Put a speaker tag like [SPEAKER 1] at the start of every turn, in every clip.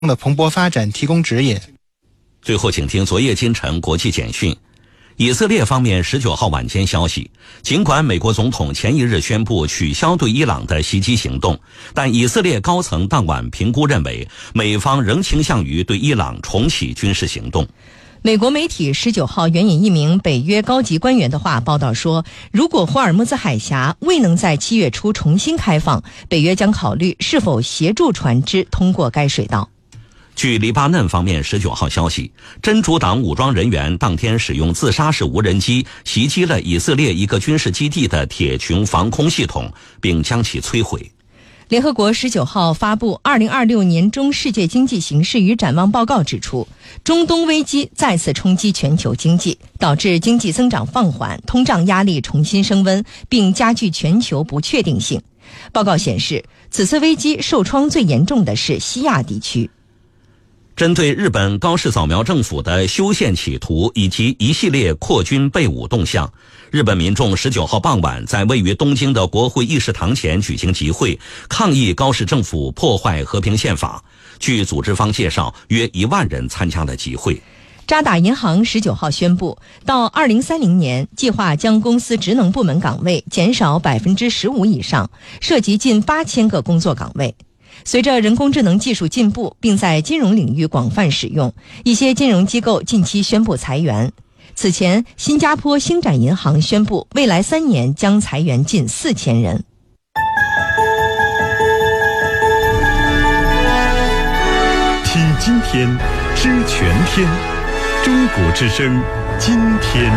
[SPEAKER 1] 的蓬勃发展提供指引。
[SPEAKER 2] 最后，请听昨夜今晨国际简讯。以色列方面19号晚间消息，尽管美国总统前一日宣布取消对伊朗的袭击行动，但以色列高层当晚评估认为，美方仍倾向于对伊朗重启军事行动。
[SPEAKER 3] 美国媒体19号援引一名北约高级官员的话报道说，如果霍尔木兹海峡未能在7月初重新开放，北约将考虑是否协助船只通过该水道。
[SPEAKER 2] 据黎巴嫩方面19号消息，真主党武装人员当天使用自杀式无人机袭击了以色列一个军事基地的铁穹防空系统，并将其摧毁。
[SPEAKER 3] 联合国19号发布2026年中世界经济形势与展望报告指出，中东危机再次冲击全球经济，导致经济增长放缓，通胀压力重新升温，并加剧全球不确定性。报告显示，此次危机受创最严重的是西亚地区。
[SPEAKER 2] 针对日本高市早苗政府的修宪企图以及一系列扩军备武动向，日本民众19号傍晚在位于东京的国会议事堂前举行集会，抗议高市政府破坏和平宪法。据组织方介绍，约1万人参加了集会。
[SPEAKER 3] 渣打银行19号宣布，到2030年，计划将公司职能部门岗位减少15%以上，涉及近8000个工作岗位。随着人工智能技术进步，并在金融领域广泛使用，一些金融机构近期宣布裁员。此前，新加坡星展银行宣布，未来3年将裁员近4000人。
[SPEAKER 4] 听今天，知全天，中国之声，今天。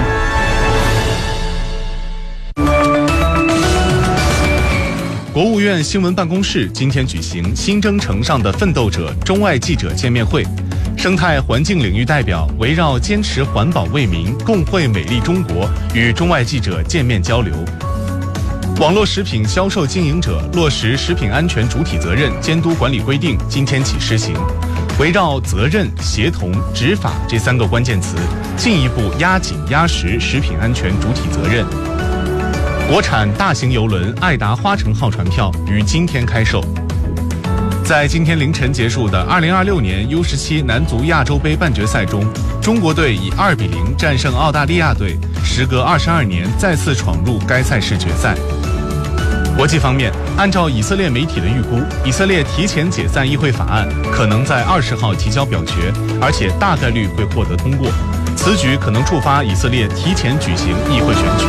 [SPEAKER 4] 国务院新闻办公室今天举行新征程上的奋斗者中外记者见面会，生态环境领域代表围绕坚持环保为民，共绘美丽中国，与中外记者见面交流。网络食品销售经营者落实食品安全主体责任监督管理规定今天起施行，围绕责任、协同、执法这3个关键词，进一步压紧压实食品安全主体责任。国产大型邮轮爱达花城号船票于今天开售。在今天凌晨结束的2026年 U17 男足亚洲杯半决赛中，中国队以2-0战胜澳大利亚队，时隔22年再次闯入该赛事决赛。国际方面，按照以色列媒体的预估，以色列提前解散议会法案可能在20号提交表决，而且大概率会获得通过。此举可能触发以色列提前举行议会选举。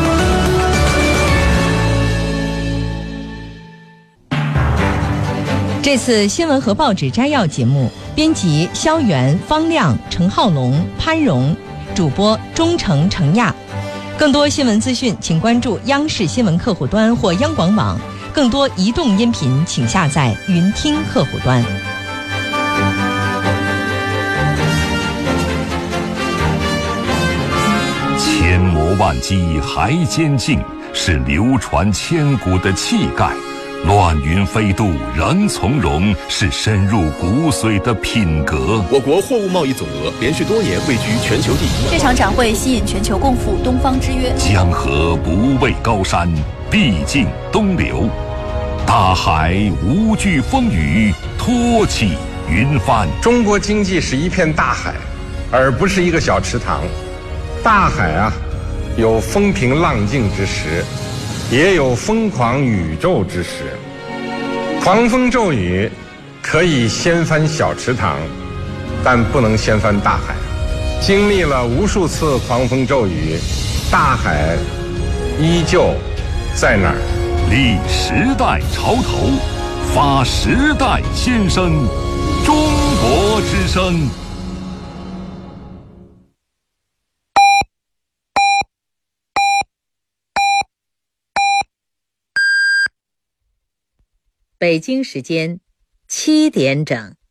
[SPEAKER 3] 这次新闻和报纸摘要节目，编辑肖元、方亮、程浩龙、潘荣，主播钟诚、程亚。更多新闻资讯，请关注央视新闻客户端或央广网。更多移动音频，请下载云听客户端。
[SPEAKER 5] 千磨万击还坚劲，是流传千古的气概。乱云飞渡人从容，是深入骨髓的品格。
[SPEAKER 6] 我国货物贸易总额连续多年位居全球第一。
[SPEAKER 7] 这场展会吸引全球共赴东方之约。
[SPEAKER 5] 江河不畏高山，必尽东流。大海无惧风雨，托起云帆。
[SPEAKER 8] 中国经济是一片大海，而不是一个小池塘。大海啊，有风平浪静之时，也有疯狂宇宙之时。狂风骤雨可以掀翻小池塘，但不能掀翻大海。经历了无数次狂风骤雨，大海依旧在那儿。
[SPEAKER 5] 立时代潮头，发时代先声，中国之声。
[SPEAKER 9] 北京时间7点整。